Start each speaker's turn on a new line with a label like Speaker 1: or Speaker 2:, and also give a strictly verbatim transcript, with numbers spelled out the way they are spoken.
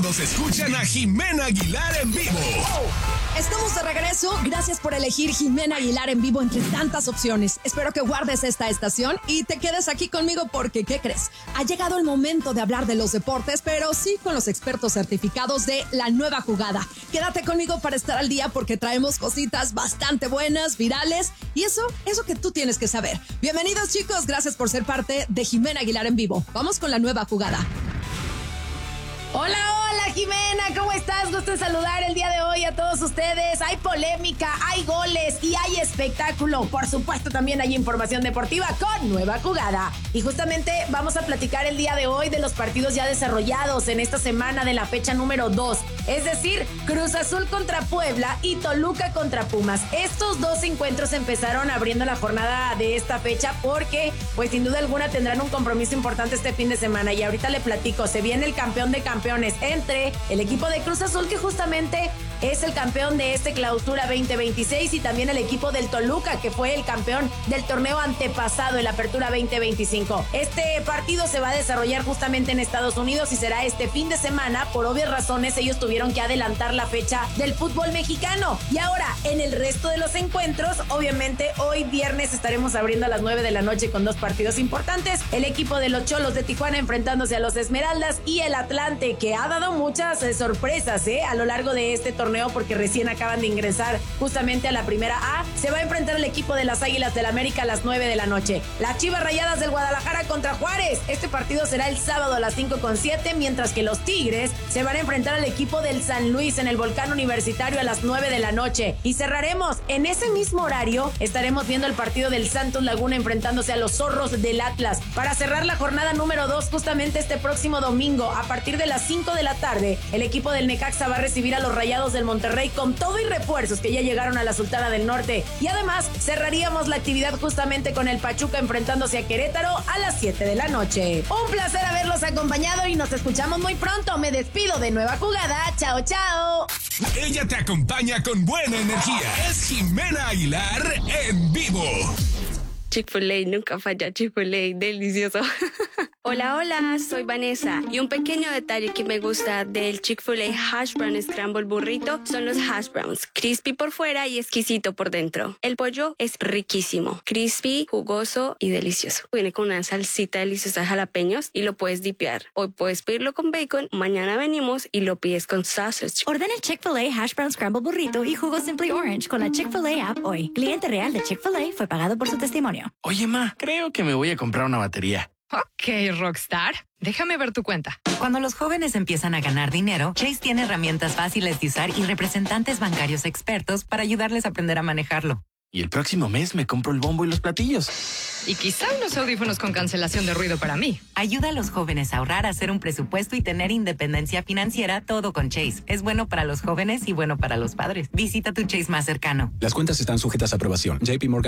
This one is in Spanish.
Speaker 1: todos escuchan a Jimena Aguilar en vivo.
Speaker 2: Estamos de regreso. Gracias por elegir Jimena Aguilar en vivo entre tantas opciones. Espero que guardes esta estación y te quedes aquí conmigo porque, ¿qué crees? Ha llegado el momento de hablar de los deportes, pero sí con los expertos certificados de La Nueva Jugada. Quédate conmigo para estar al día porque traemos cositas bastante buenas, virales y eso, eso que tú tienes que saber. Bienvenidos, chicos. Gracias por ser parte de Jimena Aguilar en vivo. Vamos con La Nueva Jugada.
Speaker 3: Hola, hola Jimena, ¿cómo estás? Gusto en saludar el día de hoy a todos ustedes. Hay polémica, hay goles y hay espectáculo. Por supuesto también hay información deportiva con Nueva Jugada. Y justamente vamos a platicar el día de hoy de los partidos ya desarrollados en esta semana de la fecha número dos. Es decir, Cruz Azul contra Puebla y Toluca contra Pumas. Estos dos encuentros empezaron abriendo la jornada de esta fecha porque, pues sin duda alguna tendrán un compromiso importante este fin de semana. Y ahorita le platico, se viene el campeón de campeones entre el equipo de Cruz Azul, que justamente es el campeón de este clausura veinte veintiséis, y también el equipo del Toluca, que fue el campeón del torneo antepasado, en la apertura veinte veinticinco. Este partido se va a desarrollar justamente en Estados Unidos y será este fin de semana. Por obvias razones, ellos tuvieron que adelantar la fecha del fútbol mexicano. Y ahora, en el resto de los encuentros, obviamente hoy viernes estaremos abriendo a las nueve de la noche con dos partidos importantes. El equipo de los Cholos de Tijuana enfrentándose a los Esmeraldas, y el Atlante, que ha dado muchas eh, sorpresas eh, a lo largo de este torneo porque recién acaban de ingresar justamente a la primera A, se va a enfrentar el equipo de las Águilas del América a las nueve de la noche. Las Chivas Rayadas del Guadalajara contra Juárez. Este partido será el sábado a las cinco con siete, mientras que los Tigres se van a enfrentar al equipo del San Luis en el Volcán Universitario a las nueve de la noche. Y cerraremos en ese mismo horario, estaremos viendo el partido del Santos Laguna enfrentándose a los Zorros del Atlas para cerrar la jornada número dos justamente este próximo domingo a partir de las cinco de la tarde. El equipo del Necaxa va a recibir a los Rayados del Monterrey con todo y refuerzos que ya llegaron a la Sultana del Norte. Y además cerraríamos la actividad justamente con el Pachuca enfrentándose a Querétaro a las siete de la noche. Un placer haberlos acompañado y nos escuchamos muy pronto. Me despido de Nueva Jugada. Chao, chao.
Speaker 1: Ella te acompaña con buena energía. Es Jimena Aguilar en vivo.
Speaker 4: Chick-fil-A, nunca falla. Chick-fil-A, delicioso. Hola, hola, soy Vanessa. Y un pequeño detalle que me gusta del Chick-fil-A Hash Brown Scramble Burrito son los hash browns. Crispy por fuera y exquisito por dentro. El pollo es riquísimo, crispy, jugoso y delicioso. Viene con una salsita deliciosa de jalapeños y lo puedes dipear. Hoy puedes pedirlo con bacon, mañana venimos y lo pides con sausage.
Speaker 5: Ordena el Chick-fil-A Hash Brown Scramble Burrito y jugo Simply Orange con la Chick-fil-A app hoy. Cliente real de Chick-fil-A fue pagado por su testimonio.
Speaker 6: Oye, ma, creo que me voy a comprar una batería.
Speaker 7: Ok, Rockstar. Déjame ver tu cuenta.
Speaker 8: Cuando los jóvenes empiezan a ganar dinero, Chase tiene herramientas fáciles de usar y representantes bancarios expertos para ayudarles a aprender a manejarlo.
Speaker 6: Y el próximo mes me compro el bombo y los platillos.
Speaker 7: Y quizá unos audífonos con cancelación de ruido para mí.
Speaker 8: Ayuda a los jóvenes a ahorrar, a hacer un presupuesto y tener independencia financiera, todo con Chase. Es bueno para los jóvenes y bueno para los padres. Visita tu Chase más cercano.
Speaker 9: Las cuentas están sujetas a aprobación. J P Morgan